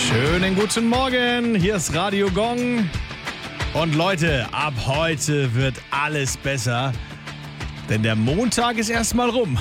Schönen guten Morgen, hier ist Radio Gong. Und Leute, ab heute wird alles besser, denn der Montag ist erstmal rum.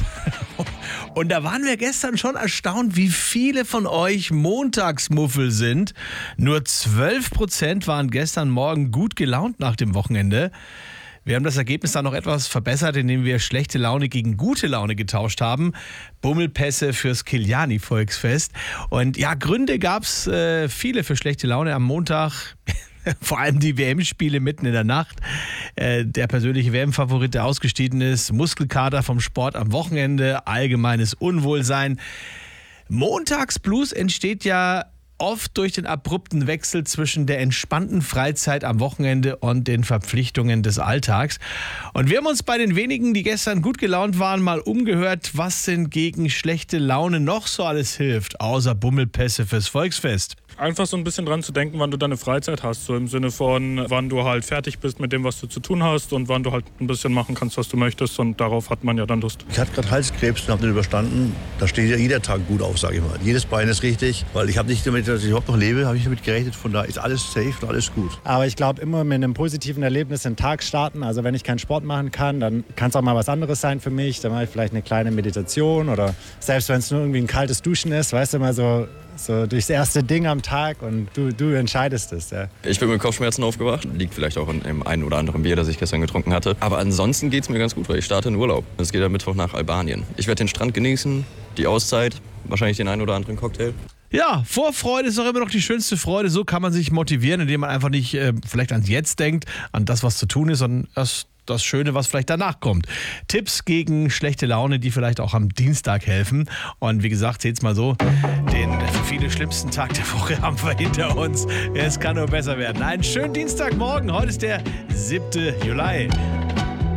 Und da waren wir gestern schon erstaunt, wie viele von euch Montagsmuffel sind. Nur 12% waren gestern Morgen gut gelaunt nach dem Wochenende. Wir haben das Ergebnis dann noch etwas verbessert, indem wir schlechte Laune gegen gute Laune getauscht haben. Bummelpässe fürs Kiliani-Volksfest. Und ja, Gründe gab es viele für schlechte Laune am Montag. Vor allem die WM-Spiele mitten in der Nacht. Der persönliche WM-Favorit, der ausgestiegen ist. Muskelkater vom Sport am Wochenende. Allgemeines Unwohlsein. Montagsblues entsteht ja oft durch den abrupten Wechsel zwischen der entspannten Freizeit am Wochenende und den Verpflichtungen des Alltags. Und wir haben uns bei den wenigen, die gestern gut gelaunt waren, mal umgehört, was denn gegen schlechte Laune noch so alles hilft, außer Bummelpässe fürs Volksfest. Einfach so ein bisschen dran zu denken, wann du deine Freizeit hast. So im Sinne von, wann du halt fertig bist mit dem, was du zu tun hast und wann du halt ein bisschen machen kannst, was du möchtest. Und darauf hat man ja dann Lust. Ich hatte gerade Halskrebs und habe den überstanden. Da steht ja jeder Tag gut auf, sage ich mal. Jedes Bein ist richtig, weil ich habe nicht damit, dass ich überhaupt noch lebe, habe ich damit gerechnet. Von da ist alles safe und alles gut. Aber ich glaube, immer mit einem positiven Erlebnis den Tag starten. Also wenn ich keinen Sport machen kann, dann kann es auch mal was anderes sein für mich. Dann mache ich vielleicht eine kleine Meditation oder selbst wenn es nur irgendwie ein kaltes Duschen ist, weißt du, mal so durchs erste Ding am Tag und du entscheidest es. Ja. Ich bin mit Kopfschmerzen aufgewacht. Liegt vielleicht auch in dem einen oder anderen Bier, das ich gestern getrunken hatte. Aber ansonsten geht es mir ganz gut, weil ich starte in Urlaub. Es geht am Mittwoch nach Albanien. Ich werde den Strand genießen, die Auszeit, wahrscheinlich den einen oder anderen Cocktail. Ja, Vorfreude ist auch immer noch die schönste Freude. So kann man sich motivieren, indem man einfach nicht vielleicht ans Jetzt denkt, an das, was zu tun ist, sondern das Schöne, was vielleicht danach kommt. Tipps gegen schlechte Laune, die vielleicht auch am Dienstag helfen. Und wie gesagt, seht's mal so, den für viele schlimmsten Tag der Woche haben wir hinter uns. Es kann nur besser werden. Einen schönen Dienstagmorgen. Heute ist der 7. Juli.